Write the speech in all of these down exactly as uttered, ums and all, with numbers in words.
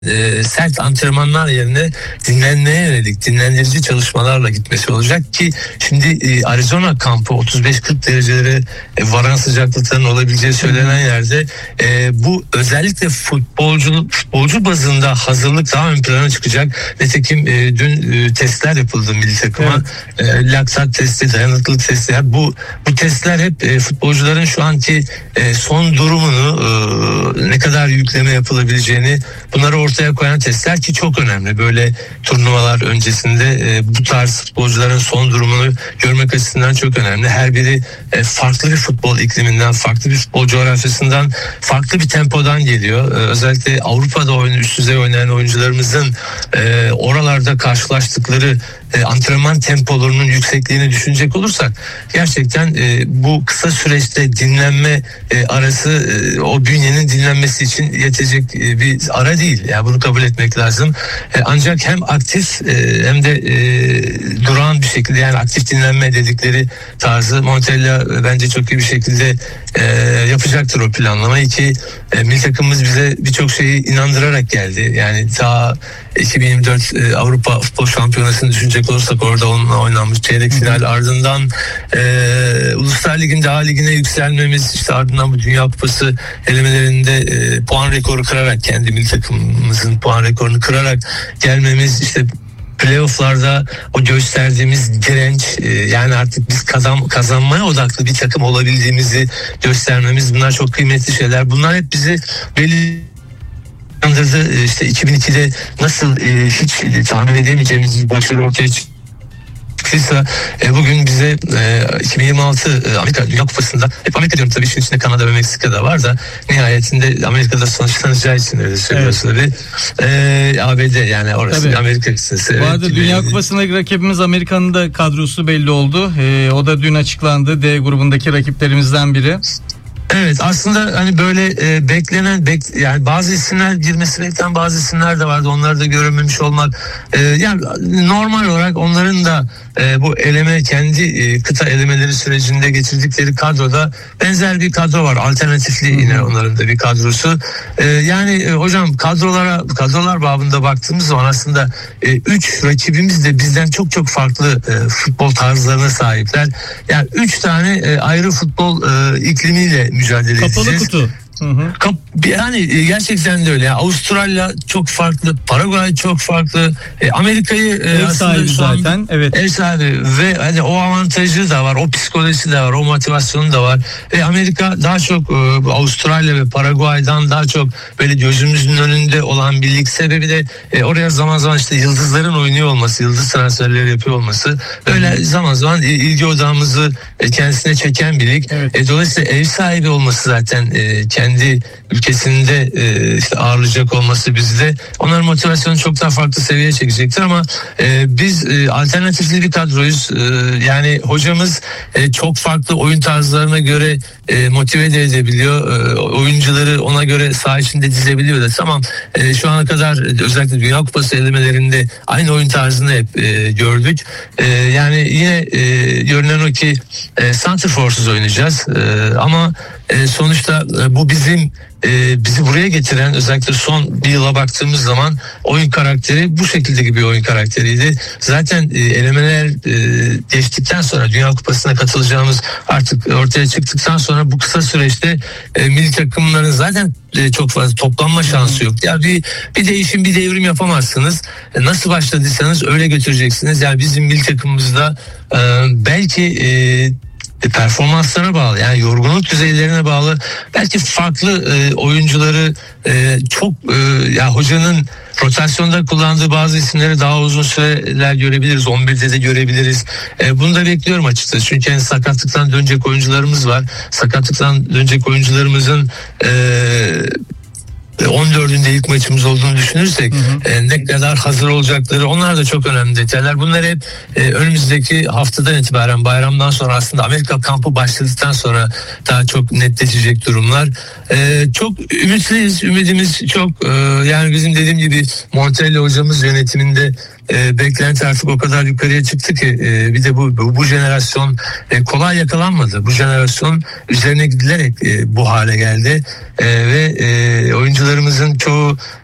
e, sert antrenmanlar yerine dinlenmeye yönelik dinlendirici çalışmalarla gitmesi olacak ki şimdi e, Arizona kampı otuz beş kırk derecelere e, varan sıcaklıkların olabileceği söylenen yerde e, bu özellikle futbolcu futbolcu bazında hazırlık daha ön plana çıkacak. Nitekim e, dün e, testler yapıldı milli takıma. Evet. E, laktat testi, dayanıklılık testi. Yani bu bu testler hep e, futbolcuların şu anki e, son durumunu e, ne kadar yükleme yapılabileceğini bunları ortaya koyan testler ki çok önemli. Böyle turnuvalar öncesinde e, bu tarz futbolcuların son durumunu görmek açısından çok önemli. Her biri e, farklı bir futbol ikliminden, farklı bir futbol coğrafyasından, farklı bir tempodan geliyor. E, özellikle Avrupa'da oyun, üst düzey oynayan oyuncularımızın e, oralarda karşılaştıkları e, antrenman tempolarının yüksekliğini düşünecek olursak gerçekten e, bu kısa süreçte dinlenme e, arası e, o bünyenin dinlenmesi için yetecek e, bir ara değil. Yani bunu kabul etmek lazım. E, ancak hem aktif e, hem de e, durağan bir şekilde, yani aktif dinlenme dedikleri tarzı Montella e, bence çok iyi bir şekilde e, yapacaktır o planlamayı ki e, milli takımımız bize birçok şeyi inandırarak geldi. Yani ta iki bin yirmi dört e, Avrupa Futbol Şampiyonası'nı düşünecek olursak orada onunla oynanmış çeyrek final, ardından e, Uluslar Ligi'nde A Ligi'ne yükselmemiz, işte ardından bu Dünya Kupası elemelerinde e, puan rekoru kırarak, kendi milli takımımızın puan rekorunu kırarak gelmemiz, işte playoff'larda o gösterdiğimiz direnç, e, yani artık biz kazan, kazanmaya odaklı bir takım olabildiğimizi göstermemiz, bunlar çok kıymetli şeyler. Bunlar hep bizi belli andırdı. İşte iki bin ikide nasıl e, hiç e, tahmin edemeyeceğimiz bir başarı ortaya çıktıysa e, bugün bize e, iki bin yirmi altı e, Amerika Dünya Kupası'nda, hep Amerika diyorum tabii, işin içinde Kanada ve Meksika da var da nihayetinde Amerika'da sonuçlanacağı için öyle söylüyorsun evet. Tabii. E, A B D, yani orası tabii. Amerika kısası. Bu arada evet, Dünya Kupası'ndaki rakibimiz Amerika'nın da kadrosu belli oldu. E, o da dün açıklandı. D grubundaki rakiplerimizden biri. Evet, aslında hani böyle e, beklenen bek, yani bazı isimler girmesi beklenen bazı isimler de vardı. Onları da görememiş olmak e, yani normal olarak onların da e, bu eleme, kendi e, kıta elemeleri sürecinde geçirdikleri kadroda benzer bir kadro var. Alternatifli yine onların da bir kadrosu. E, yani e, hocam kadrolara kadrolar babında baktığımız zaman aslında e, üç rakibimiz de bizden çok çok farklı e, futbol tarzlarına sahipler. Yani üç tane e, ayrı futbol e, iklimiyle mücadele Kapalı edeceğiz. kutu. Hı hı. Yani gerçekten de öyle. Yani Avustralya çok farklı, Paraguay çok farklı. E, Amerika'yı e, ev sahibi zaten. Evet. Ev sahibi ve hani o avantajı da var, o psikolojisi de var, o motivasyonu da var. Ve Amerika daha çok e, Avustralya ve Paraguay'dan daha çok böyle gözümüzün önünde olan bir lig. Sebebi de e, oraya zaman zaman işte yıldızların oynuyor olması, yıldız transferleri yapıyor olması. Böyle hı. zaman zaman ilgi odağımızı e, kendisine çeken bir lig. Evet. E, dolayısıyla ev sahibi olması zaten e, kendi kendi ülkesinde e, işte ağırlayacak olması bizde onların motivasyonu çok daha farklı seviyeye çekecektir ama e, biz e, alternatifli bir kadroyuz. E, yani hocamız e, çok farklı oyun tarzlarına göre e, motive de edebiliyor. E, oyuncuları ona göre saha içinde dizebiliyor da tamam. E, şu ana kadar özellikle Dünya Kupası elemelerinde aynı oyun tarzını hep e, gördük. E, yani yine e, görünen o ki e, Santrfor'suz oynayacağız. E, ama e, sonuçta e, bu bizim e, bizi buraya getiren, özellikle son bir yıla baktığımız zaman oyun karakteri bu şekilde bir oyun karakteriydi. Zaten e, elemeler e, geçtikten sonra, Dünya Kupası'na katılacağımız artık ortaya çıktıktan sonra bu kısa süreçte e, milli takımların zaten e, çok fazla toplanma şansı yok. Ya bir bir değişim, bir devrim yapamazsınız. E, nasıl başladıysanız öyle götüreceksiniz. Yani bizim milli takımımızda e, belki e, performanslara bağlı, yani yorgunluk düzeylerine bağlı, belki farklı e, oyuncuları e, çok e, ya hocanın rotasyonda kullandığı bazı isimleri daha uzun süreler görebiliriz. on birde de görebiliriz. E, bunu da bekliyorum açıkçası. Çünkü yani sakatlıktan dönecek oyuncularımız var. Sakatlıktan dönecek oyuncularımızın e, on dördünde ilk maçımız olduğunu düşünürsek hı hı. E, ne kadar hazır olacakları, onlar da çok önemli detaylar. Bunlar hep e, önümüzdeki haftadan itibaren, bayramdan sonra, aslında Amerika kampı başladıktan sonra daha çok netleşecek durumlar. E, çok ümitliyiz. Ümidimiz çok. E, yani bizim dediğim gibi Montella hocamız yönetiminde E, beklenti artık o kadar yukarıya çıktı ki e, bir de bu bu, bu jenerasyon e, kolay yakalanmadı. Bu jenerasyon üzerine gidilerek e, bu hale geldi e, ve e, oyuncularımızın çoğu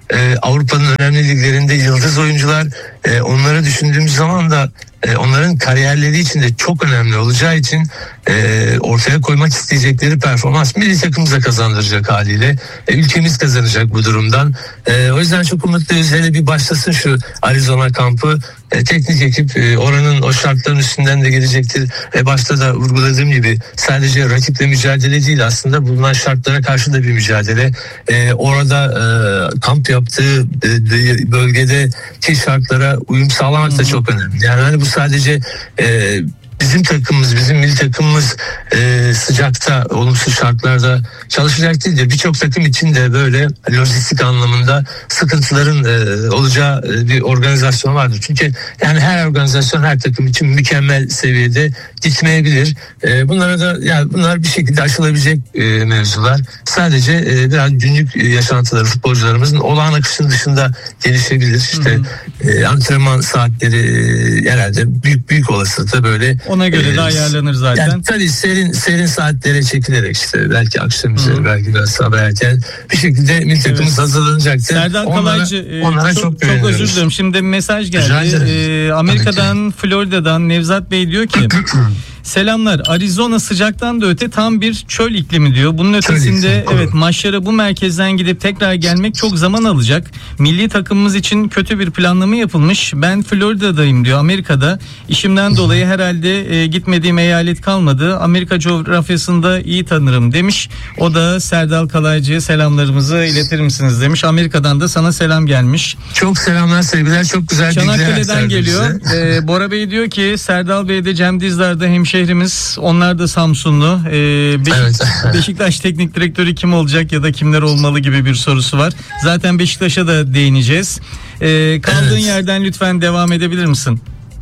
e, Avrupa'nın önemli liglerinde yıldız oyuncular. E, onları düşündüğümüz zaman da e, onların kariyerleri için de çok önemli olacağı için e, ortaya koymak isteyecekleri performans milli takımımıza kazandıracak haliyle. E, ülkemiz kazanacak bu durumdan. E, o yüzden çok umutluyuz. Hele bir başlasın şu Arizona kampı. E, teknik ekip e, oranın o şartların üstünden de gelecektir. E, başta da vurguladığım gibi sadece rakiple mücadele değil, aslında bulunan şartlara karşı da bir mücadele. E, orada e, kamp yaptığı e, bölgedeki şartlara uyum sağlamak da çok önemli. Yani hani bu sadece e, bizim takımımız, bizim milli takımımız e, sıcakta, olumsuz şartlarda çalışacak değil de birçok takım için de böyle lojistik anlamında sıkıntıların e, olacağı e, bir organizasyon vardır. Çünkü yani her organizasyon her takım için mükemmel seviyede gitmeyebilir. E, bunlara da yani bunlar bir şekilde aşılabilecek e, mevzular. Sadece e, biraz günlük yaşantıları futbolcularımızın olağan akışın dışında gelişebilir. İşte e, antrenman saatleri e, herhalde büyük büyük olasılıkla böyle ona göre de ayarlanır zaten. Yani tabii serin serin saatlere çekilerek işte belki akşam üzeri, belki biraz sabah erken bir şekilde milli takımımız evet. hazırlanacaktır. Serdal Kalaycı onlara, onlara çok, çok, çok özür dilerim. Şimdi bir mesaj geldi. Ee, Amerika'dan, Florida'dan Nevzat Bey diyor ki selamlar. Arizona sıcaktan da öte tam bir çöl iklimi diyor. Bunun ötesinde evet maçlara bu merkezden gidip tekrar gelmek çok zaman alacak. Milli takımımız için kötü bir planlama yapılmış. Ben Florida'dayım diyor, Amerika'da. İşimden dolayı herhalde e, gitmediğim eyalet kalmadı. Amerika coğrafyasında iyi tanırım demiş. O da Serdal Kalaycı'ya selamlarımızı iletir misiniz demiş. Amerika'dan da sana selam gelmiş. Çok selamlar, sevgiler, çok güzel bilgiler. Çanakkale'den geliyor. Ee, Bora Bey diyor ki Serdal Bey de Cem Dizdar'da hemşehrimiz. Onlar da Samsunlu. Ee, Beşik- evet. Beşiktaş teknik direktörü kim olacak ya da kimler olmalı gibi bir sorusu var. Zaten Beşiktaş'a da değineceğiz. Ee, kaldığın evet. yerden lütfen devam edebilir misin?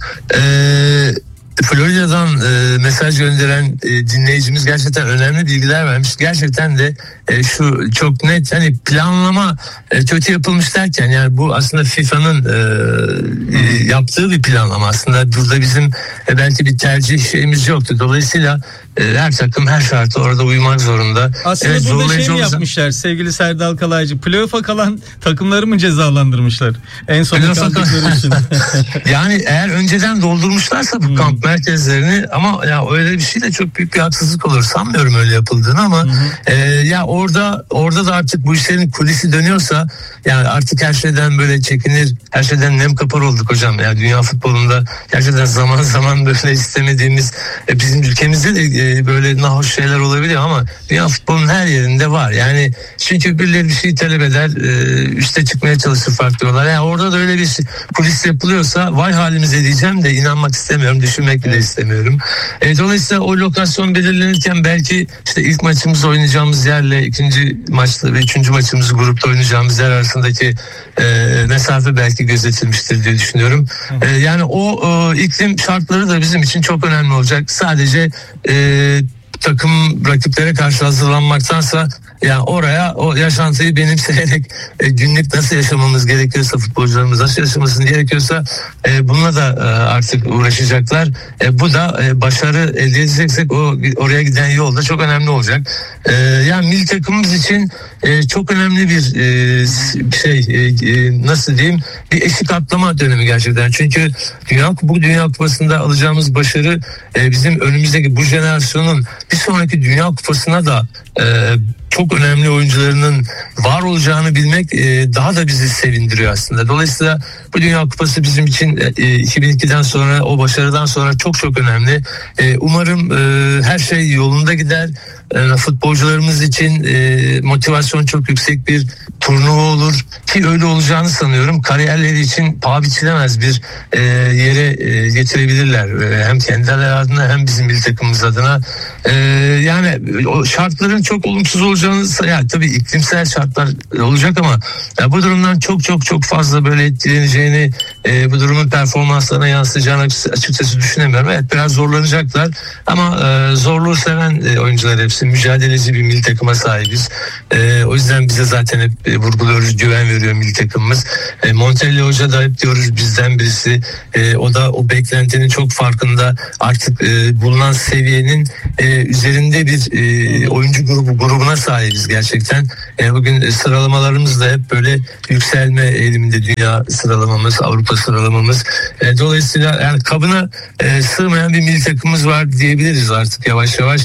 Eee Florida'dan e, mesaj gönderen e, dinleyicimiz gerçekten önemli bilgiler vermiş. Gerçekten de e, şu çok net, hani planlama e, kötü yapılmış derken yani bu aslında FIFA'nın e, e, yaptığı bir planlama. Aslında burada bizim e, belki bir tercih şeyimiz yoktu. Dolayısıyla e, her takım her şarta orada uymak zorunda. Aslında evet, burada şey mi yapmışlar sevgili Serdal Kalaycı? Playoff'a kalan takımları mı cezalandırmışlar? En son kaldıkları için. Yani eğer önceden doldurmuşlarsa bu hmm. kamp merkezlerini, ama ya öyle bir şey de çok büyük bir haksızlık olur. Sanmıyorum öyle yapıldığını ama hı hı. E, ya orada orada da artık bu işlerin kulisi dönüyorsa yani artık her şeyden böyle çekinir, her şeyden nem kapar olduk hocam. Yani dünya futbolunda gerçekten zaman zaman böyle istemediğimiz e, bizim ülkemizde de e, böyle nahoş şeyler olabiliyor ama dünya futbolunun her yerinde var. Yani çünkü birileri bir şey talep eder, e, üste çıkmaya çalışır farklı yollar. Yani orada da öyle bir şey, kulis yapılıyorsa vay halimize diyeceğim de inanmak istemiyorum, düşünmek bile istemiyorum. E, dolayısıyla o lokasyon belirlenirken belki işte ilk maçımızı oynayacağımız yerle ikinci maçta ve üçüncü maçımızı grupta oynayacağımız yer arasındaki e, mesafe belki gözetilmiştir diye düşünüyorum. E, yani o e, iklim şartları da bizim için çok önemli olacak. Sadece e, takım rakiplere karşı hazırlanmaktansa yani oraya o yaşantıyı benimseyerek e, günlük nasıl yaşamamız gerekiyorsa, futbolcularımız nasıl yaşamasını gerekiyorsa e, bununla da e, artık uğraşacaklar. E, bu da e, başarı elde edeceksek o oraya giden yolda çok önemli olacak. E, yani milli takımımız için e, çok önemli bir e, şey e, e, nasıl diyeyim bir eşik atlama dönemi gerçekten. Çünkü dünya bu dünya kupasında alacağımız başarı e, bizim önümüzdeki bu jenerasyonun bir sonraki dünya kupasına da e, çok önemli oyuncularının var olacağını bilmek e, daha da bizi sevindiriyor aslında. Dolayısıyla bu Dünya Kupası bizim için e, iki bin ikiden sonra, o başarıdan sonra çok çok önemli. E, umarım e, her şey yolunda gider. E, futbolcularımız için e, motivasyon çok yüksek bir turnuva olur ki öyle olacağını sanıyorum. Kariyerleri için paha biçilemez bir e, yere e, getirebilirler. E, hem kendileri adına hem bizim milli takımımız adına. E, yani o şartların çok olumsuz olacağını, ya tabii iklimsel şartlar olacak ama ya bu durumdan çok çok çok fazla böyle etkileneceğini, e, bu durumun performanslarına yansıyacağını açıkçası düşünemiyorum. Evet biraz zorlanacaklar ama e, zorluğu seven e, oyuncular hepsi. işte mücadeleci bir milli takıma sahibiz. E, o yüzden bize zaten hep e, vurguluyoruz, güven veriyor milli takımımız. E, Montella Hoca da hep diyoruz bizden birisi. E, o da o beklentinin çok farkında. Artık e, bulunan seviyenin e, üzerinde bir e, oyuncu grubu grubuna sahibiz gerçekten. E, bugün sıralamalarımız da hep böyle yükselme eğiliminde, dünya sıralamamız, Avrupa sıralamamız. E, dolayısıyla yani kabına e, sığmayan bir milli takımımız var diyebiliriz artık yavaş yavaş.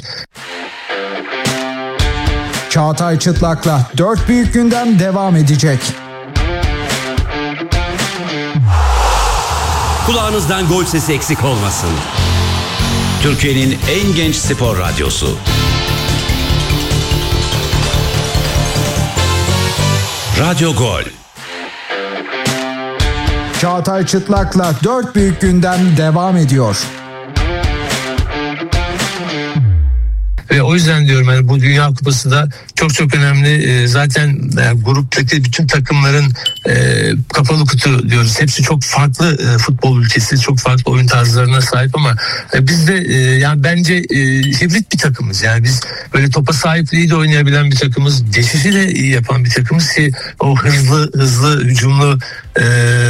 Çağatay Çıtlak'la dört büyük gündem devam edecek. Kulağınızdan gol sesi eksik olmasın. Türkiye'nin en genç spor radyosu. Radyo Gol. Çağatay Çıtlak'la dört büyük gündem devam ediyor. Ve o yüzden diyorum yani bu Dünya Kupası da çok çok önemli. Zaten yani gruptaki bütün takımların e, kapalı kutu diyoruz. Hepsi çok farklı e, futbol ülkesi, çok farklı oyun tarzlarına sahip ama e, biz de e, yani bence e, hibrit bir takımız. Yani biz böyle topa sahipliği de oynayabilen bir takımız, geçişi de iyi yapan bir takımız ki o hızlı hızlı hücumlu e,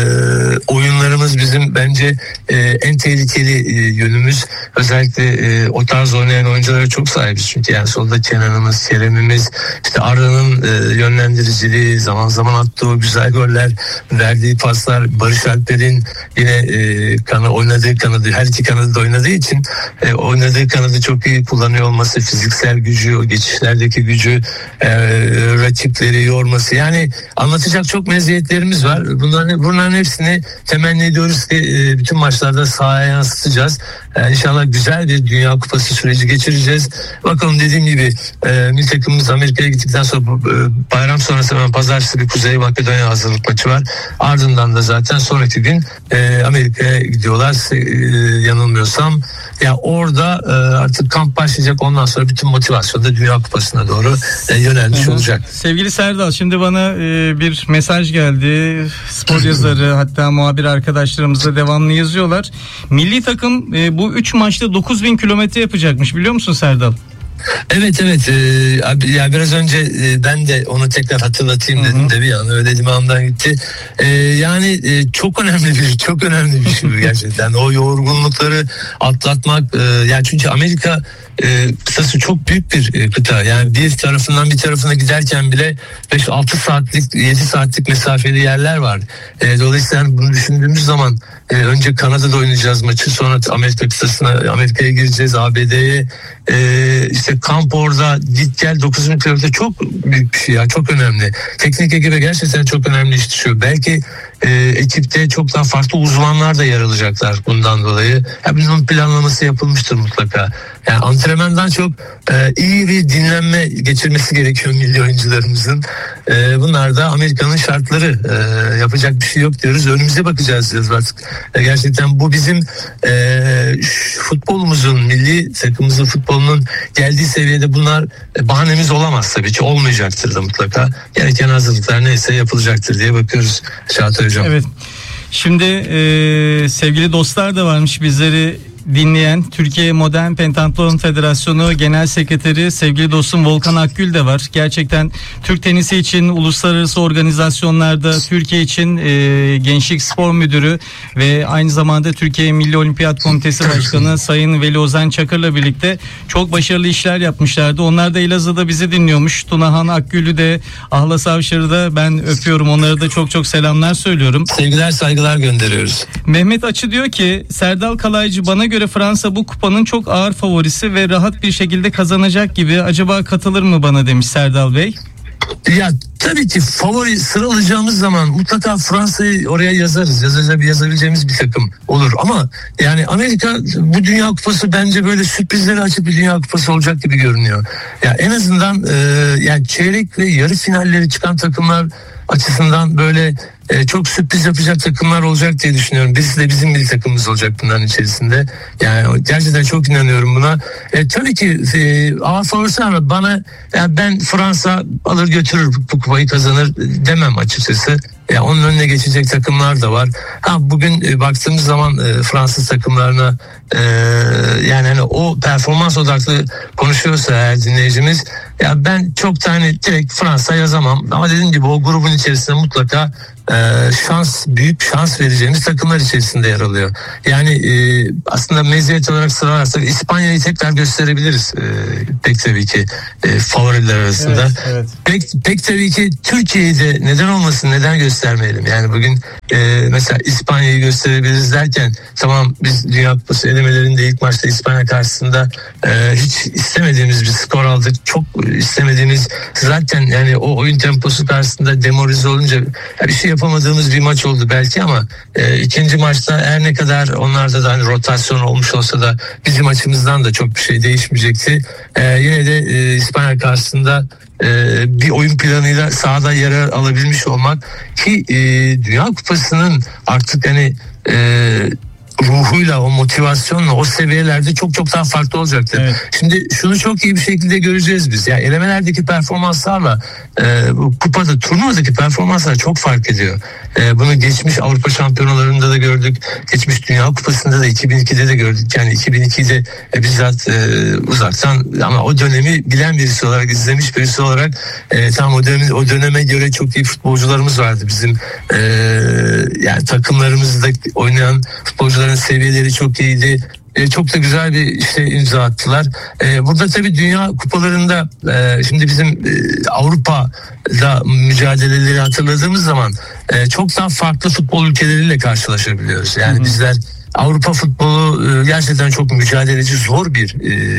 oyunlarımız bizim bence e, en tehlikeli e, yönümüz. Özellikle e, o tarz oynayan oyunculara çok sahibiz çünkü yani solda Kenan'ımız, Kerem'imiz, işte Arda'nın e, yönlendiriciliği, zaman zaman attığı o güzel goller, verdiği paslar, Barış Alper'in yine e, kanı oynadığı kanadı, her iki kanadı da oynadığı için e, oynadığı kanadı çok iyi kullanıyor olması, fiziksel gücü, o geçişlerdeki gücü, e, rakipleri yorması, yani anlatacak çok meziyetlerimiz var. Bunların, bunların hepsini temenni ediyoruz ki e, bütün maçlarda sahaya yansıtacağız. E, İnşallah güzel bir Dünya Kupası süreci geçireceğiz. Bakalım dediğim gibi e, milli takımımız Amerika'ya gittikten sonra e, bayram sonrası hemen pazartesi bir Kuzey Makedonya hazırlık maçı var. Ardından da zaten sonraki gün e, Amerika'ya gidiyorlar. E, yanılmıyorsam. Ya orada e, artık kamp başlayacak. Ondan sonra bütün motivasyon da Dünya Kupası'na doğru e, yönelmiş Hı-hı. olacak. Sevgili Serdal, şimdi bana e, bir mesaj geldi. Spor yazarı hatta muhabir arkadaşlarımız da devamlı yazıyorlar. Milli takım e, bu üç maçta dokuz bin kilometre yapacakmış, biliyor musun Serdal? Evet evet ee, ya biraz önce e, ben de onu tekrar hatırlatayım dedim, Hı-hı. de bir an öyle dimağımdan gitti. Ee, yani e, çok önemli bir çok önemli bir şey gerçekten. O yorgunlukları atlatmak e, yani çünkü Amerika e, kısası çok büyük bir e, kıta. Yani bir tarafından bir tarafına giderken bile beş altı saatlik yedi saatlik mesafeli yerler var. E, dolayısıyla bunu düşündüğümüz zaman e, önce Kanada'da oynayacağız maçı, sonra Amerika kıtasına, Amerika'ya gireceğiz, A B D'ye e, işte kamp orada, git gel dokuz bin kilometre çok büyük bir şey ya, çok önemli. Teknik ekibe gerçekten çok önemli iş düşüyor. Belki e, ekipte çok daha farklı uzmanlar da yer alacaklar bundan dolayı. Ya bunun planlaması yapılmıştır mutlaka. Yani antrenmandan çok e, iyi bir dinlenme geçirmesi gerekiyor milli oyuncularımızın. E, bunlar da Amerika'nın şartları. E, yapacak bir şey yok diyoruz. Önümüze bakacağız diyoruz artık. E, gerçekten bu bizim e, futbolumuzun, milli takımımızın futbolunun geldiği seviyede bunlar e, bahanemiz olamaz tabii ki. Olmayacaktır da mutlaka. Gereken hazırlıklar neyse yapılacaktır diye bakıyoruz Çağatay Hocam. Evet. Şimdi e, sevgili dostlar da varmış bizleri dinleyen. Türkiye Modern Pentatlon Federasyonu Genel Sekreteri sevgili dostum Volkan Akgül de var. Gerçekten Türk tenisi için uluslararası organizasyonlarda Türkiye için e, Gençlik Spor Müdürü ve aynı zamanda Türkiye Milli Olimpiyat Komitesi Başkanı Sayın Veli Ozan Çakır'la birlikte çok başarılı işler yapmışlardı. Onlar da Elazığ'da bizi dinliyormuş. Tunahan Akgül'ü de, Ahlas Avşar'ı da ben öpüyorum. Onlara da çok çok selamlar söylüyorum. Sevgiler, saygılar gönderiyoruz. Mehmet Açı diyor ki Serdal Kalaycı, bana göre Fransa bu kupanın çok ağır favorisi ve rahat bir şekilde kazanacak gibi. Acaba katılır mı bana, demiş Serdal Bey. Ya tabii ki favori sıralayacağımız zaman mutlaka Fransa'yı oraya yazarız. Yazacak, yazabileceğimiz bir takım olur. Ama yani Amerika, bu Dünya Kupası bence böyle sürprizleri açıp bir Dünya Kupası olacak gibi görünüyor. Ya en azından e, yani çeyrek ve yarı finalleri çıkan takımlar açısından böyle e, e, çok sürpriz yapacak takımlar olacak diye düşünüyorum. Birisi de bizim milli takımımız olacak bunların içerisinde. Yani gerçekten çok inanıyorum buna. E, tabii ki e, ağır favorisi ama bana yani ben Fransa alır götürür bu kupayı kazanır demem açıkçası. Yani onun önüne geçecek takımlar da var. Ha bugün e, baktığımız zaman e, Fransız takımlarına e, yani hani o performans odaklı konuşuyorsa eğer dinleyicimiz, ya ben çok tane direkt Fransa yazamam ama dediğim gibi o grubun içerisinde mutlaka e, şans büyük şans vereceğimiz takımlar içerisinde yer alıyor. Yani e, aslında meziyet olarak sıralarsak İspanya'yı tekrar gösterebiliriz e, pek tabii ki e, favoriler arasında. Evet, evet. Pek, pek tabii ki Türkiye'yi de neden olmasın, neden göstermeyelim? Yani bugün e, mesela İspanya'yı gösterebiliriz derken tamam biz Dünya Kupası elemelerinde ilk maçta İspanya karşısında e, hiç istemediğimiz bir skor aldık. Çok istemediğimiz zaten yani o oyun temposu karşısında demoralize olunca bir şey yapamadığımız bir maç oldu belki ama e, ikinci maçta her ne kadar onlarda da hani rotasyon olmuş olsa da bizim açımızdan da çok bir şey değişmeyecekti. E, yine de e, İspanya karşısında Ee, bir oyun planıyla sahada yer alabilmiş olmak ki e, Dünya Kupası'nın artık hani e, ruhuyla, o motivasyonla, o seviyelerde çok çok daha farklı olacaktır. Evet. Şimdi şunu çok iyi bir şekilde göreceğiz biz. Yani elemelerdeki performanslarla e, bu kupada, turnuvadaki performanslar çok fark ediyor. E, bunu geçmiş Avrupa Şampiyonalarında da gördük. Geçmiş Dünya Kupası'nda da iki bin ikide de gördük. Yani iki bin ikide e, bizzat e, uzaktan ama o dönemi bilen birisi olarak, izlemiş birisi olarak e, tam o döneme, o döneme göre çok iyi futbolcularımız vardı. Bizim e, yani takımlarımızda oynayan futbolcuların seviyeleri çok iyiydi. E, çok da güzel bir işte imza attılar. E, burada tabii Dünya Kupalarında e, şimdi bizim e, Avrupa'da mücadeleleri hatırladığımız zaman e, çok daha farklı futbol ülkeleriyle karşılaşabiliyoruz. Yani Hı-hı. bizler Avrupa futbolu gerçekten çok mücadeleci, zor bir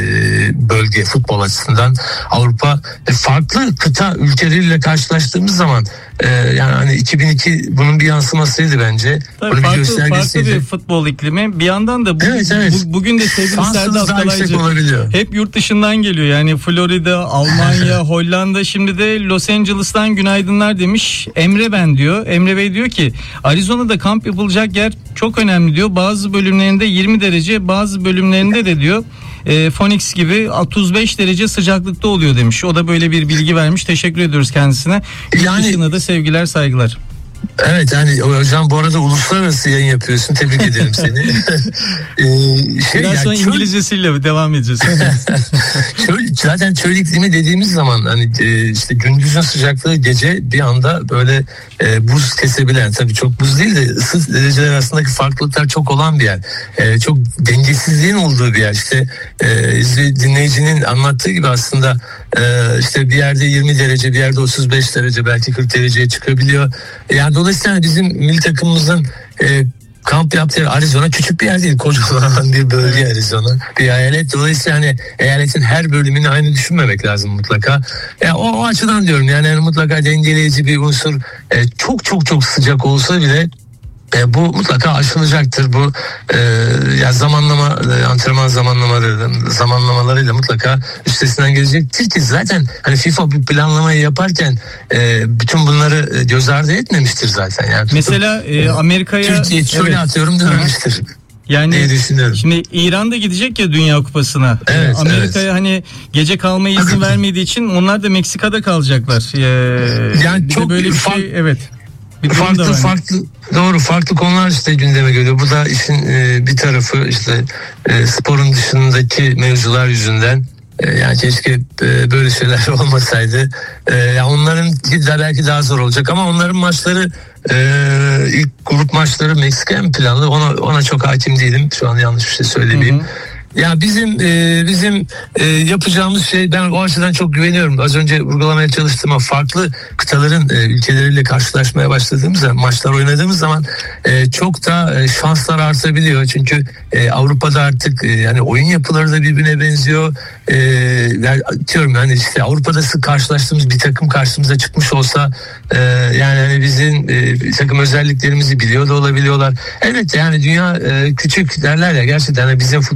bölge futbol açısından. Avrupa farklı kıta ülkeleriyle karşılaştığımız zaman yani hani iki bin iki bunun bir yansımasıydı bence. Tabii farklı, bir farklı bir futbol iklimi. Bir yandan da bu, evet, evet. Bu, bugün de sevgili Serdar Atalaycı hep yurt dışından geliyor. Yani Florida, Almanya, Hollanda, şimdi de Los Angeles'tan günaydınlar demiş. Emre ben diyor. Emre Bey diyor ki Arizona'da kamp yapılacak yer çok önemli diyor. Bazı bölümlerinde yirmi derece, bazı bölümlerinde de diyor e, Phoenix gibi otuz beş derece sıcaklıkta oluyor demiş. O da böyle bir bilgi vermiş. Teşekkür ediyoruz kendisine. Yurt yani, dışına da sevgiler, saygılar. Evet yani hocam bu arada uluslararası yayın yapıyorsun. Tebrik ederim seni. ee, şey, Biraz sonra yani çöl... İngilizcesiyle devam edeceğiz. çöl, zaten çöl iklimi dediğimiz zaman hani işte gündüzün sıcaklığı gece bir anda böyle e, buz kesebilen, tabii çok buz değil de ısı dereceler arasındaki farklılıklar çok olan bir yer. E, çok dengesizliğin olduğu bir yer. İşte e, dinleyicinin anlattığı gibi aslında e, işte bir yerde yirmi derece, bir yerde otuz beş derece, belki kırk dereceye çıkabiliyor. Yani dolayısıyla bizim milli takımımızın e, kamp yaptığı Arizona küçük bir yer değil, kocaman bir bölge Arizona, bir eyalet. Dolayısıyla hani eyaletin her bölümünü aynı düşünmemek lazım mutlaka. Yani o, o açıdan diyorum yani, yani mutlaka dengeleyici bir unsur. E, çok çok çok sıcak olsa bile E, bu mutlaka aşılacaktır. Bu e, ya zamanlama, e, antrenman zamanlamaları zamanlamalarıyla mutlaka üstesinden gelecektir ki zaten hani FIFA bir planlamayı yaparken e, bütün bunları e, göz ardı etmemiştir zaten. Yani mesela e, Amerika'ya Türkiye şöyle evet. atıyorum dememiştir. Yani şimdi İran'da gidecek ya Dünya Kupası'na. Evet, Amerika'ya evet. hani gece kalmaya izin vermediği için onlar da Meksika'da kalacaklar. Ee, yani çok böyle bir fark... şey evet. Bir farklı farklı doğru farklı konular işte gündeme geliyor. Bu da işin e, bir tarafı, işte e, sporun dışındaki mevzular yüzünden. E, yani keşke e, böyle şeyler olmasaydı. E, yani onların de belki daha zor olacak ama onların maçları e, ilk grup maçları Meksika mı planlı? Ona ona çok hakim değilim. Şu an yanlış bir şey söylemeyeyim. Hı hı. Ya bizim e, bizim e, yapacağımız şey, ben o açıdan çok güveniyorum. Az önce vurgulamaya çalıştığım farklı kıtaların e, ülkeleriyle karşılaşmaya başladığımız zaman, maçlar oynadığımız zaman e, çok da e, şanslar artabiliyor. Çünkü e, Avrupa'da artık e, yani oyun yapıları da birbirine benziyor. E, yani diyorum yani işte Avrupa'da sık karşılaştığımız bir takım karşımıza çıkmış olsa e, yani hani bizim e, bir takım özelliklerimizi biliyor da olabiliyorlar. Evet yani dünya e, küçük derler ya, gerçekten yani bizim futbolumuzun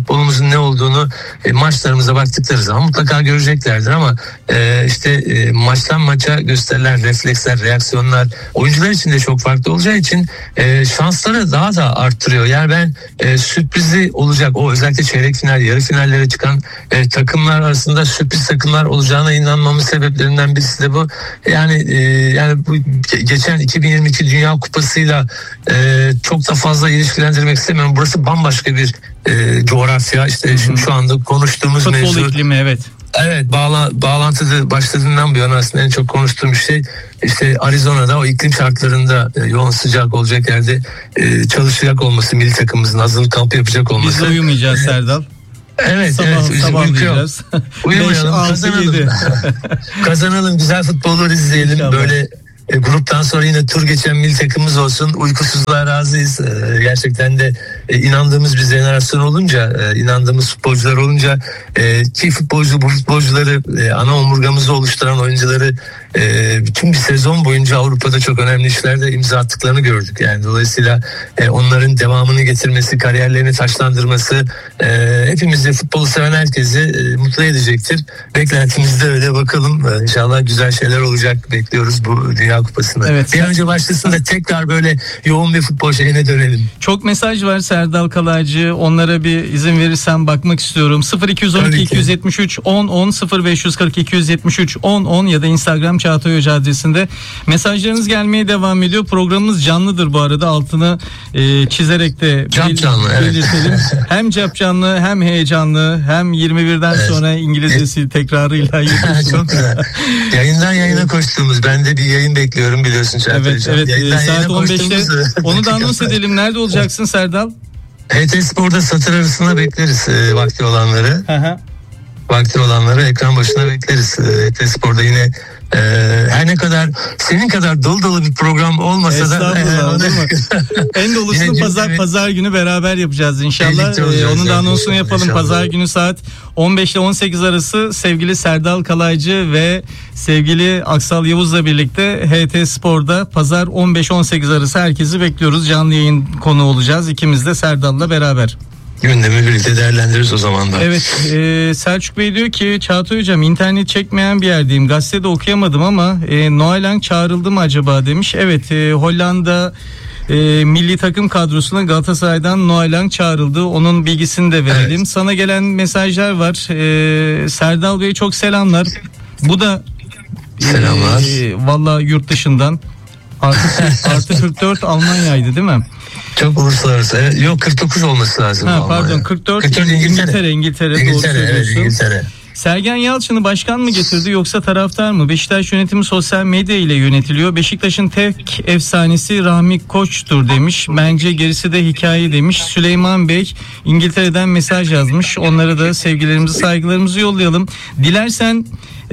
avantajımızın ne olduğunu e, maçlarımıza baktıkları zaman mutlaka göreceklerdir ama e, işte e, maçtan maça gösterilen refleksler, reaksiyonlar oyuncular için de çok farklı olacağı için e, şansları daha da arttırıyor. Yani ben e, sürprizi olacak, o özellikle çeyrek final, yarı finallere çıkan e, takımlar arasında sürpriz takımlar olacağına inanmamın sebeplerinden birisi de bu. Yani e, yani bu geçen iki bin yirmi iki Dünya Kupası'yla e, çok da fazla ilişkilendirmek istemiyorum. Burası bambaşka bir e, coğrafya. İşte Hı-hı. şimdi şu anda konuştuğumuz futbol mevzu. Futbol iklimi, evet. Evet, bağla, bağlantıda başladığından bu yana aslında en çok konuştuğum bir şey işte Arizona'da o iklim şartlarında e, yoğun sıcak olacak yerde e, çalışacak olması, milli takımımızın hazırlık kampı yapacak olması. Biz de uyumayacağız Serdal. Evet, sabah, evet. Sabahlayacağız. Uyumayalım, kazanalım. Kazanalım, güzel futbolları izleyelim. İnşallah. Böyle E, gruptan sonra yine tur geçen milli takımımız olsun. Uykusuzluğa razıyız. E, gerçekten de e, inandığımız bir jenerasyon olunca, e, inandığımız futbolcular olunca e, ki futbolcu bu futbolcuları e, ana omurgamızı oluşturan oyuncuları e, bütün bir sezon boyunca Avrupa'da çok önemli işlerde imza attıklarını gördük. Yani dolayısıyla e, onların devamını getirmesi, kariyerlerini taşlandırması e, hepimizi, futbolu seven herkesi e, mutlu edecektir. Beklentimiz de öyle, bakalım. E, inşallah güzel şeyler olacak. Bekliyoruz bu Dünya Kupası'nda. Evet, bir önce başlasın da tekrar böyle yoğun bir futbol şeyine dönelim. Çok mesaj var Serdal Kalaycı. Onlara bir izin verirsen bakmak istiyorum. sıfır iki on iki iki yetmiş üç on on sıfır beş kırk iki yetmiş üç on on ya da Instagram Çağatay Hoca adresinde mesajlarınız gelmeye devam ediyor. Programımız canlıdır bu arada, altını e, çizerek de Cap canlı, belirtelim. Evet. Hem cap canlı, hem heyecanlı, hem yirmi birden evet. sonra İngilizcesi evet. tekrarıyla yapıyorsunuz. Çok güzel. Yayından yayına koştuğumuz, ben de bir yayın bekliyorum biliyorsun Çağatay Evet, evet. Yayından saat on beşte onu da anons edelim. Nerede olacaksın Serdal? H T Spor'da satır arasında bekleriz e, vakti olanları. Aha. Vakti olanları ekran başına bekleriz. H T Spor'da yine e, her ne kadar senin kadar dolu dolu bir program olmasa da e, en dolusunu pazar gibi, pazar günü beraber yapacağız inşallah. Ee, onun da anonsunu yapalım. İnşallah. Pazar günü saat on beş ile on sekiz arası sevgili Serdal Kalaycı ve sevgili Aksal Yavuz'la birlikte H T Spor'da pazar on beş on sekiz arası herkesi bekliyoruz. Canlı yayın konu olacağız. İkimiz de Serdal'la beraber. Gündemi birlikte değerlendiririz o zaman da. Evet, e, Selçuk Bey diyor ki Çağatay Hocam, internet çekmeyen bir yerdeyim. Gazetede okuyamadım ama e, Noah Lang çağrıldı mı acaba demiş. Evet, e, Hollanda e, milli takım kadrosuna Galatasaray'dan Noah Lang çağrıldı. Onun bilgisini de verelim. Evet. Sana gelen mesajlar var. E, Serdal Bey çok selamlar. Bu da selamlar. E, Valla yurt dışından. Artı, artı kırk dört Almanya'ydı değil mi? Çok uluslararası. Evet, yok kırk dokuz olması lazım. Ha, pardon kırk dört, kırk dört İngiltere. İngiltere, İngiltere, İngiltere doğru söylüyorsun. Evet, İngiltere. Sergen Yalçın'ı başkan mı getirdi yoksa taraftar mı? Beşiktaş yönetimi sosyal medya ile yönetiliyor. Beşiktaş'ın tek efsanesi Rahmi Koç'tur demiş. Bence gerisi de hikaye demiş. Süleyman Bey İngiltere'den mesaj yazmış. Onlara da sevgilerimizi, saygılarımızı yollayalım. Dilersen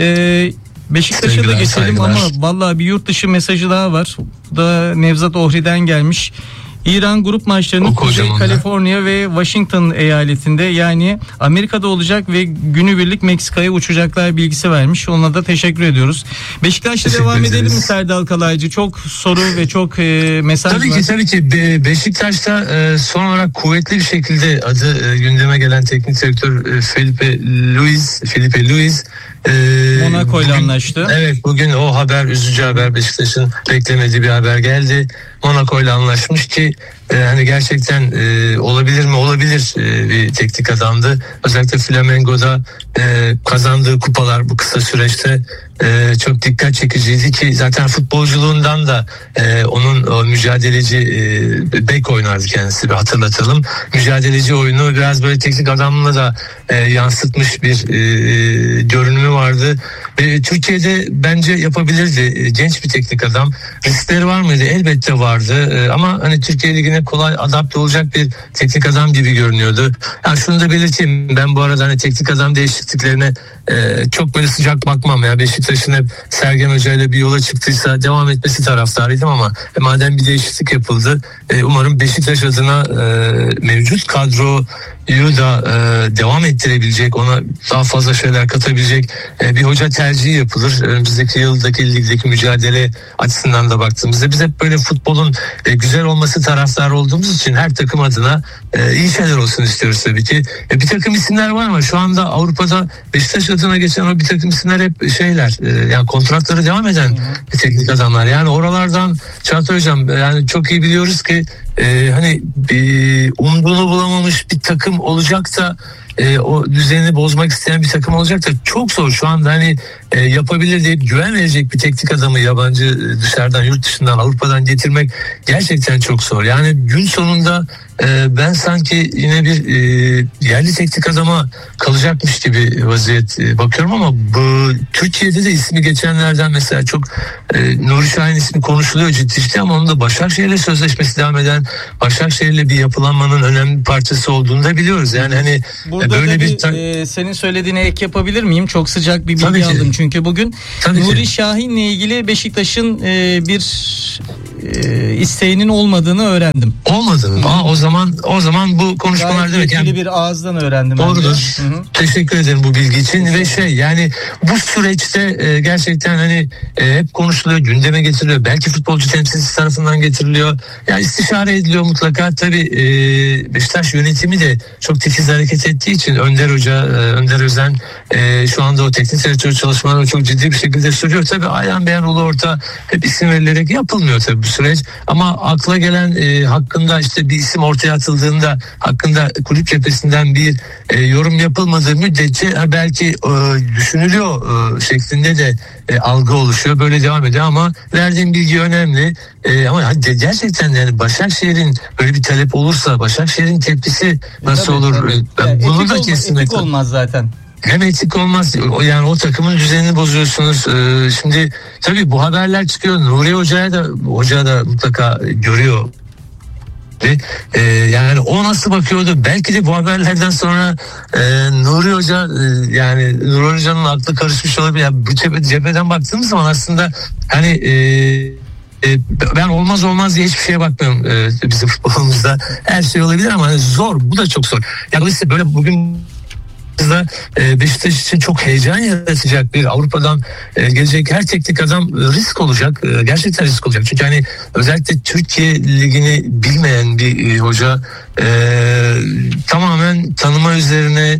e, Beşiktaş'a da geçelim saygılar. Ama vallahi bir yurt dışı mesajı daha var. Bu da Nevzat Ohri'den gelmiş. İran grup maçlarını Kuzey Kaliforniya ve Washington eyaletinde, yani Amerika'da olacak ve günübirlik Meksika'ya uçacaklar bilgisi vermiş. Ona da teşekkür ediyoruz. Beşiktaş'ta teşekkür devam ederiz. Edelim mi Serdal Kalaycı? Çok soru ve çok e, mesaj tabii var. Tabii ki tabii ki. Be- Beşiktaş'ta e, son olarak kuvvetli bir şekilde adı e, gündeme gelen teknik direktör e, Felipe Luis, Felipe Luis e, Monaco ile anlaştı. Evet, bugün o haber, üzücü haber, Beşiktaş'ın beklemediği bir haber geldi. Monaco ile anlaşmış ki e, hani gerçekten e, olabilir mi? Olabilir e, bir teknik adamdı. Özellikle Flamengo'da e, kazandığı kupalar bu kısa süreçte e, çok dikkat çekiciydi ki zaten futbolculuğundan da e, onun o mücadeleci e, bek oynardı kendisi, bir hatırlatalım. Mücadeleci oyunu biraz böyle teknik adamla da e, yansıtmış bir e, görünümü vardı. E, Türkiye'de bence yapabilirdi. E, genç bir teknik adam. Riskleri var mıydı? Elbette vardı. E, ama hani Türkiye Ligi'ne kolay adapte olacak bir teknik adam gibi görünüyordu. Yani şunu da belirteyim. Ben bu arada hani teknik adam değişikliklerine e, çok böyle sıcak bakmam ya. Beşiktaş'ın hep Sergen Hoca ile bir yola çıktıysa devam etmesi taraftarıydım ama e, madem bir değişiklik yapıldı, e, umarım Beşiktaş adına e, mevcut kadro da e, devam ettirebilecek, ona daha fazla şeyler katabilecek e, bir hoca tercihi yapılır. Önümüzdeki yıldaki ligdeki mücadele açısından da baktığımızda biz hep böyle futbolun e, güzel olması taraftarı olduğumuz için her takım adına e, iyi şeyler olsun istiyoruz tabii ki. E, bir takım isimler var ama şu anda Avrupa'da Beşiktaş adına geçen o bir takım isimler hep şeyler e, yani kontratları devam eden bir teknik adamlar. Yani oralardan Çağatay Hocam yani çok iyi biliyoruz ki e, hani bir umduğunu bulamamış bir takım olacak da e, o düzenini bozmak isteyen bir takım olacak da çok zor şu anda hani e, yapabilir deyip güven verecek bir teknik adamı yabancı e, dışarıdan, yurt dışından, Avrupa'dan getirmek gerçekten çok zor. Yani gün sonunda e, ben sanki yine bir e, yerli teknik adama kalacakmış gibi vaziyet e, bakıyorum ama bu Türkiye'de de ismi geçenlerden mesela çok e, Nuri Şahin ismi konuşuluyor ciddi ciddi ama onun da Başakşehir'le sözleşmesi devam eden, Başakşehir'le bir yapılanmanın önemli bir parçası olduğunu da biliyoruz. Yani hani burada böyle da bir, bir ta- e, senin söylediğine ek yapabilir miyim? Çok sıcak bir Tabii bilgi ki. aldım çünkü bugün Tabii Nuri ki. Şahin'le ilgili Beşiktaş'ın e, bir e, isteğinin olmadığını öğrendim. olmadı mı? Aa, o zaman o zaman bu konuşmalar Gayet demek yetkili yani bir ağızdan öğrendim. ben de. doğrudur. Hı hı. Teşekkür ederim bu bilgi için ve şey yani bu süreçte e, gerçekten hani e, hep konuşuluyor, gündeme getiriliyor. Belki futbolcu temsilcisi tarafından getiriliyor. Yani istişare ediliyor mutlaka. Tabii e, Beşiktaş yönetimi de çok titiz hareket ettiği için Önder Hoca, e, Önder Özen e, şu anda o teknik direktör çalışmalarını çok ciddi bir şekilde sürüyor. Tabii Ayhan Beyan Ulu Orta hep isim verilerek yapılmıyor tabii bu süreç. Ama akla gelen e, hakkında işte bir isim ortaya atıldığında hakkında kulüp cephesinden bir e, yorum yapılmadığı müddetçe ha, belki e, düşünülüyor e, şeklinde de e, algı oluşuyor. Böyle devam ediyor ama verdiğim bilgi önemli. E, ama hani de- gerçekten yani Başakşehir'in böyle bir talep olursa Başakşehir'in tepkisi nasıl Tabii, olur? tabii. E, Ben Ya, bunu etik da olma- kesinlikle etik olmaz zaten. hem etik olmaz o- yani o takımın düzenini bozuyorsunuz. Ee, şimdi tabii bu haberler çıkıyor. Nuri Hoca'ya da hoca da mutlaka görüyor. Ee, yani o nasıl bakıyordu? Belki de bu haberlerden sonra e, Nuri Hoca e, yani Nuri Hoca'nın aklı karışmış olabilir. Yani bu cephe, cepheden baktığımız zaman aslında hani e, e, ben olmaz olmaz diye hiçbir şeye bakmıyorum e, bizim futbolumuzda. Her şey olabilir ama hani zor. Bu da çok zor. Ya dolayısıyla böyle bugün da e, Beşiktaş için çok heyecan yaratacak bir Avrupa'dan e, gelecek her teknik adam e, risk olacak. E, gerçekten risk olacak. Çünkü hani özellikle Türkiye Ligi'ni bilmeyen bir e, hoca e, tamamen tanıma üzerine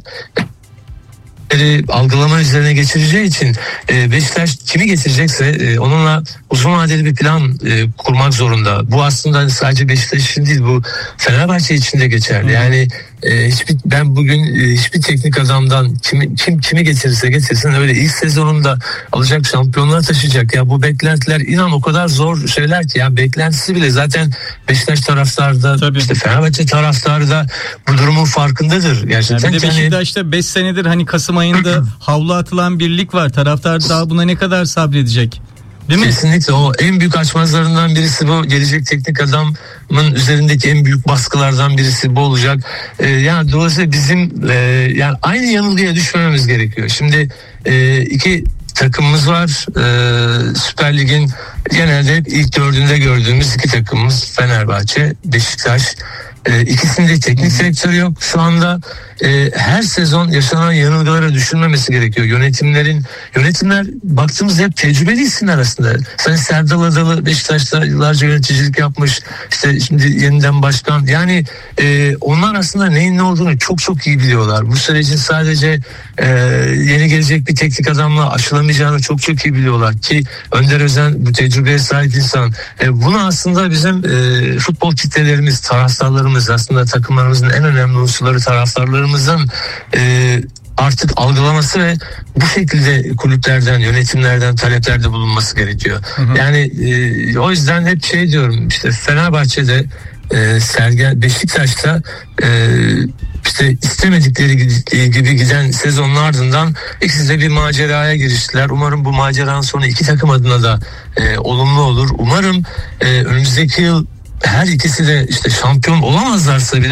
algılama üzerine geçireceği için e, Beşiktaş kimi getirecekse e, onunla uzun vadeli bir plan e, kurmak zorunda. Bu aslında hani sadece Beşiktaş için değil, bu Fenerbahçe için de geçerli. Yani e, hiçbir ben bugün e, hiçbir teknik adamdan kimi kim kimi getirirse getirsin öyle ilk sezonunda alacak, şampiyonluğa taşıyacak. Ya bu beklentiler inan o kadar zor şeyler ki ya beklentisi bile zaten Beşiktaş taraftarı da Tabii. işte Fenerbahçe taraftarı da bu durumun farkındadır gerçekten. Yani bir de Yani- Beşiktaş'ta beş senedir hani Kasım ayında havlu atılan bir lig var. Taraftar daha buna ne kadar sabredecek? Değil mi? Kesinlikle o en büyük açmazlarından birisi bu. Gelecek teknik adamın üzerindeki en büyük baskılardan birisi bu olacak. Ee, yani dolayısıyla bizim e, yani aynı yanılgıya düşmememiz gerekiyor. Şimdi e, iki takımımız var. Ee, Süper Lig'in genelde hep ilk dördünde gördüğümüz iki takımımız Fenerbahçe, Beşiktaş. Ee, ikisinde teknik direktör yok. Şu anda e, her sezon yaşanan yanılgılara düşünmemesi gerekiyor. Yönetimlerin yönetimler baktığımızda hep tecrübeli isimler aslında. Sen Serdal Adalı Beşiktaş'ta yıllarca yöneticilik yapmış. İşte şimdi yeniden başkan. Yani e, onlar aslında neyin ne olduğunu çok çok iyi biliyorlar. Bu sürecin sadece e, yeni gelecek bir teknik adamla aşılamayacağını çok çok iyi biliyorlar ki Önder Özen bu tecrübeye sahip insan. E, bunu aslında bizim e, futbol kitlelerimiz, taraftarlarımız, aslında takımlarımızın en önemli unsurları taraftarlarımızın e, artık algılaması ve bu şekilde kulüplerden, yönetimlerden taleplerde bulunması gerekiyor. Hı hı. Yani e, o yüzden hep şey diyorum, işte Fenerbahçe'de e, Sergen, Beşiktaş'ta e, işte istemedikleri gibi giden sezonun ardından ikisi de bir maceraya giriştiler. Umarım bu maceranın sonu iki takım adına da e, olumlu olur. Umarım e, önümüzdeki yıl her ikisi de işte şampiyon olamazlarsa bile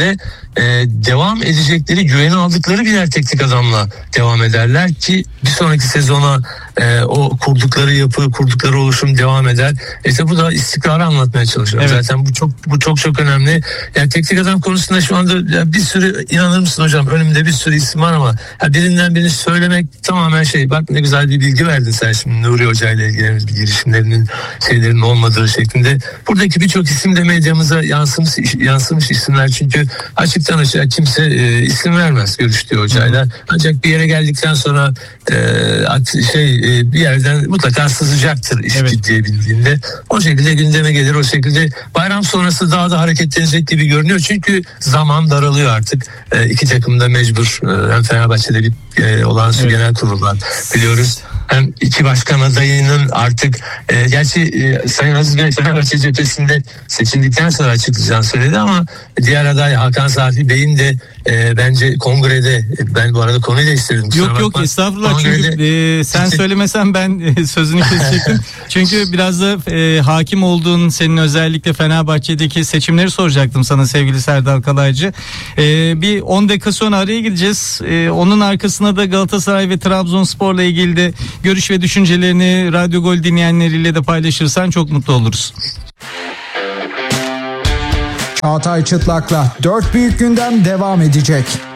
e, devam edecekleri, güveni aldıkları birer teknik adamla devam ederler ki bir sonraki sezona e, o kurdukları yapı, kurdukları oluşum devam eder. İşte bu da istikrarı anlatmaya çalışıyorum. Evet. Zaten bu çok bu çok çok önemli. Yani teknik adam konusunda şu anda ya bir sürü, inanır mısın hocam, önümde bir sürü isim var ama ya birinden birini söylemek tamamen şey, bak ne güzel bir bilgi verdin sen şimdi Nuri Hoca ile ilgili bir girişimlerinin, şeylerin olmadığı şeklinde. Buradaki birçok isim de medyamıza yansımış, yansımış isimler, çünkü açıktan açığa kimse e, isim vermez görüştüğü hocayla. Ancak bir yere geldikten sonra e, şey e, bir yerden mutlaka sızacaktır iş Evet. ciddiye bildiğinde. O şekilde gündeme gelir, o şekilde bayram sonrası daha da hareketlenecek gibi görünüyor. Çünkü zaman daralıyor artık. E, iki takım da mecbur. E, hem Fenerbahçe'de bir e, olağanüstü Evet. genel kurul var biliyoruz. Hem iki başkan adayının artık e, gerçi e, Sayın Aziz Bey Fenerbahçe cephesinde seçildikten sonra açıklayacağını söyledi ama diğer aday Hakan Safi Bey'in de e, bence kongrede, ben bu arada konuyu değiştirdim. kusura Yok yok bakma. estağfurullah, Kongrede- çünkü e, sen Ciddi- söylemesen ben e, sözünü kesecektim. Çünkü biraz da e, hakim olduğun, senin özellikle Fenerbahçe'deki seçimleri soracaktım sana sevgili Serdar Kalaycı. E, bir on dakika sonra araya gideceğiz. E, onun arkasına da Galatasaray ve Trabzonspor'la ilgili de görüş ve düşüncelerini Radyo Gol dinleyenleriyle de paylaşırsan çok mutlu oluruz. Çağatay Çıtlak'la dört büyük gündem devam edecek.